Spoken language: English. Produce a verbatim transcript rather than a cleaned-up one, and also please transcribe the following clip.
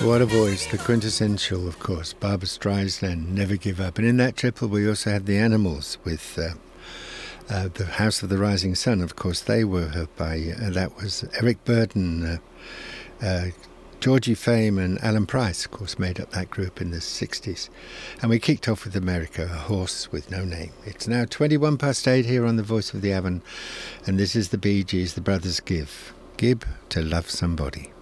What a voice, the quintessential, of course, Barbra Streisand, Never Give Up. And in that triple, we also had the Animals with uh, uh, the House of the Rising Sun. Of course, they were by, uh, that was Eric Burdon, uh, uh, Georgie Fame and Alan Price, of course, made up that group in the sixties. And we kicked off with America, A Horse with No Name. It's now twenty-one past eight here on The Voice of the Avon, and this is the Bee Gees, The Brothers Give. Give to Love Somebody.